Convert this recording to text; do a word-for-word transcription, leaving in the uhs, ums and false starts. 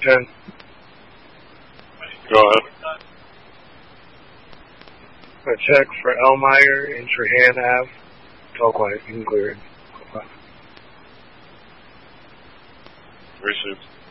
ten. Go ahead. A check for Elmeyer in Trahan Ave. It's all quiet. You can clear it. Received.